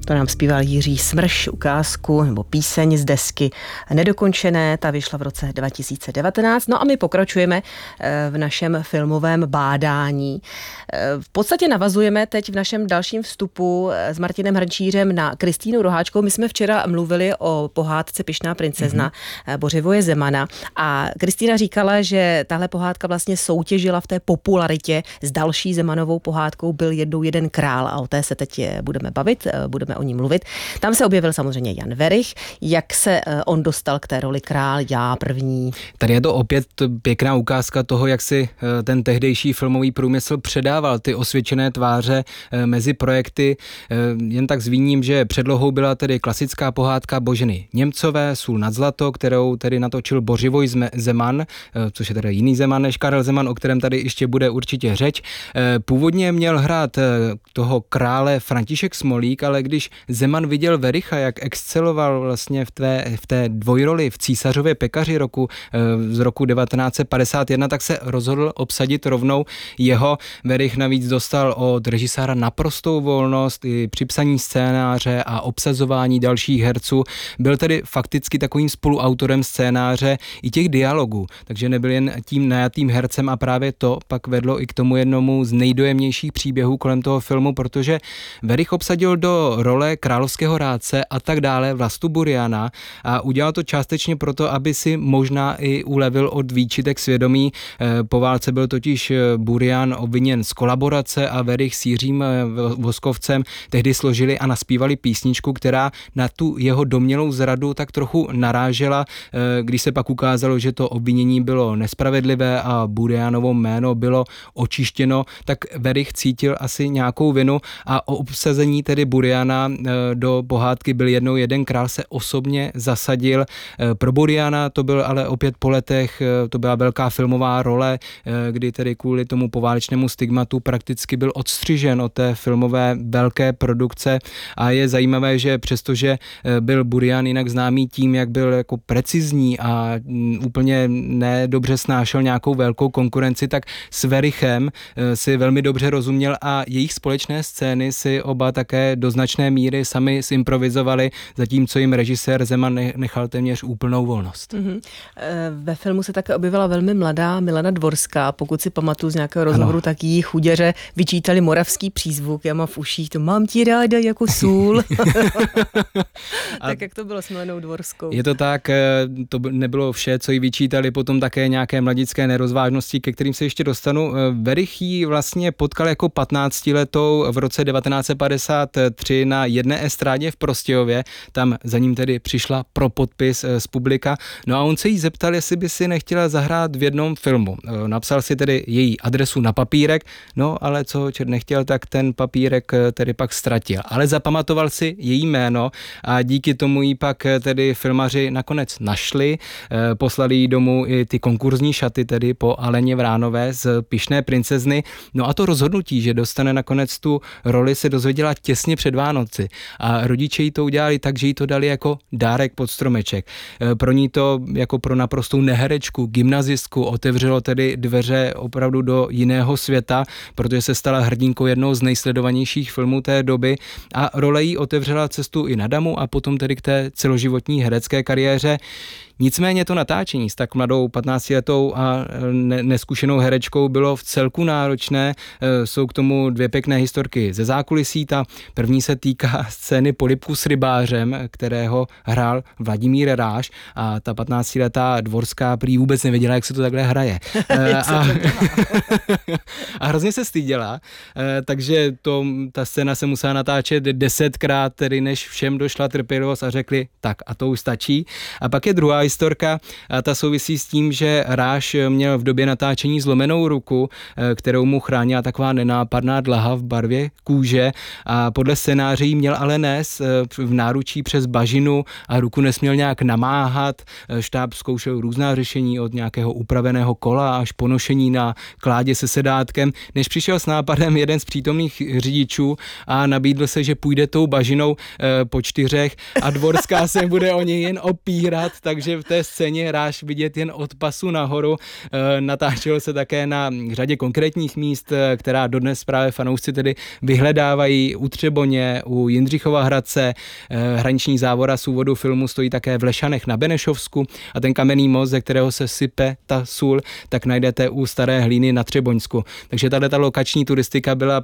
To nám zpíval Jiří Smrš, ukázku nebo píseň z desky Nedokončené, ta vyšla v roce 2019. No a my pokračujeme v našem filmovém bádání. V podstatě navazujeme teď v našem dalším vstupu s Martinem Hrnčířem na Kristýnu Roháčkovou. My jsme včera mluvili o pohádce Pyšná princezna Bořivoje Zemana a Kristýna říkala, že tahle pohádka vlastně soutěžila v té popularitě s další Zemanovou pohádkou Byl jednou jeden král a o té se teď budeme bavit, budeme o ní mluvit. Tam se objevil samozřejmě Jan Werich. Jak se on dostal k té roli král, já první? Tady je to opět pěkná ukázka toho, jak si ten tehdejší filmový průmysl předával ty osvědčené tváře mezi projekty. Jen tak zmíním, že předlohou byla tedy klasická pohádka Boženy Němcové, Sůl nad zlato, kterou tedy natočil Bořivoj Zeman, což je tedy jiný Zeman než Karel Zeman, o kterém tady ještě bude určitě řeč. Původně měl hrát toho krále František Smolík, ale když Zeman viděl Wericha, jak exceloval vlastně v té dvojroli v Císařově pekaři z roku 1951, tak se rozhodl obsadit rovnou jeho. Werich navíc dostal od režiséra naprostou volnost i při psaní scénáře a obsazování dalších herců. Byl tedy fakticky takovým spoluautorem scénáře i těch dialogů, takže nebyl jen tím najatým hercem a právě to pak vedlo i k tomu jednomu z nejdojemnějších příběhů kolem toho filmu, protože Werich obsadil do role královského rádce a tak dále Vlastu Buriana a udělal to částečně proto, aby si možná i ulevil od výčitek svědomí. Po válce byl totiž Burian obviněn z kolaborace a Werich s Jiřím Voskovcem tehdy složili a naspívali písničku, která na tu jeho domnělou zradu tak trochu narážela. Když se pak ukázalo, že to obvinění bylo nespravedlivé a Burianovo jméno bylo očištěno, tak Werich cítil asi nějakou vinu a o obsazení tedy Buriana do pohádky Byl jednou jeden král se osobně zasadil. Pro Buriana to byl ale opět po letech, to byla velká filmová role, kdy tedy kvůli tomu poválečnému stigmatu prakticky byl odstřižen od té filmové velké produkce a je zajímavé, že přestože byl Burian jinak známý tím, jak byl jako precizní a úplně nedobře snášel nějakou velkou konkurenci, tak s Werichem si velmi dobře rozuměl a jejich společné scény si oba také do značné míry sami zimprovizovali, zatímco jim režisér Zeman nechal téměř úplnou volnost. Ve filmu se také objevila velmi mladá Milena Dvorská. Pokud si pamatuju z nějakého rozhovoru, tak jí chuděře vyčítali moravský přízvuk. Já mám v uších to mám ti ráda jako sůl. Tak jak to bylo s Milenou Dvorskou? Je to tak, to nebylo vše, co jí vyčítali, potom také nějaké mladické nerozvážnosti, ke kterým se ještě dostanu. Werich jí vlastně potkal jako 15letou v roce 1953 na jedné estrádě v Prostějově. Tam za ním tedy přišla pro podpis z publika. No a on se jí zeptal, jestli by si nechtěla zahrát v jednom filmu. Napsal si tedy její adresu na papírek, no ale co nechtěl, tak ten papírek tedy pak ztratil. Ale zapamatoval si její jméno a díky tomu jí pak tedy filmaři nakonec našli. Poslali jí domů i ty konkurzní šaty tedy po Aleně Vránové z Pyšné princezny. No a to rozhodnutí, že dostane nakonec tu roli, se dozvěděla těsně před Vánoci. A rodiče jí to udělali tak, že jí to dali jako dárek pod stromeček. Pro ní to jako pro naprostou neherečku, gymnazistku otevřelo tedy dveře opravdu do jiného světa, protože se stala hrdinkou jednou z nejsledovanějších filmů té doby a role jí otevřela cestu i na Damu a potom tedy k té celoživotní herecké kariéře. Nicméně to natáčení s tak mladou 15letou a neskušenou herečkou bylo v celku náročné. Jsou k tomu dvě pěkné historky ze zákulisí. Ta první se týká scény polibku s rybářem, kterého hrál Vladimír Ráš a ta 15letá Dvorská prý vůbec nevěděla, jak se to takhle hraje. A hrozně se styděla, takže ta scéna se musela natáčet 10krát, tedy než všem došla trpělivost a řekli, tak a to už stačí. A pak je druhá historka a ta souvisí s tím, že Ráš měl v době natáčení zlomenou ruku, kterou mu chránila taková nenápadná dlaha v barvě kůže a podle scénáře jí měl ale nést v náručí přes bažinu a ruku nesměl nějak namáhat. Štáb zkoušel různá řešení od nějakého upraveného kola až ponošení na kládě se sedátkem, než přišel s nápadem jeden z přítomných řidičů a nabídl se, že půjde tou bažinou po 4 a Dvorská se bude o něj jen opírat, takže v té scéně ráž vidět jen od pasu nahoru. Natáčelo se také na řadě konkrétních míst, která dodnes právě fanoušci tedy vyhledávají. U Třeboně, u Jindřichova Hradce, hraniční závora z úvodu filmu stojí také v Lešanech na Benešovsku a ten kamenný most, ze kterého se sype ta sůl, tak najdete u Staré Hlíny na Třeboňsku. Takže tato lokační turistika byla